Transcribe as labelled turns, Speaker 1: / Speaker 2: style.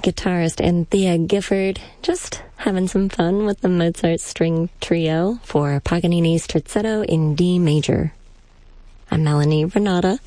Speaker 1: guitarist Anthea Gifford, just having some fun with the Mozart String Trio for Paganini's Terzetto in D major. I'm Melanie Renata.